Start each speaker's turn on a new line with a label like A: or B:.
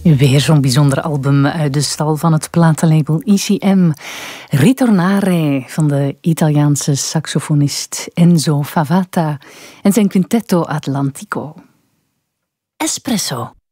A: Weer zo'n bijzonder album uit de stal van het platenlabel ECM. Ritornare van de Italiaanse saxofonist Enzo Favata en zijn Quintetto Atlantico. Espresso.